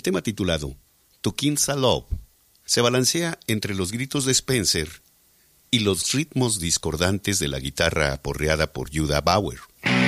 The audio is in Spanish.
tema titulado To King's a Love se balancea entre los gritos de Spencer y los ritmos discordantes de la guitarra aporreada por Judah Bauer.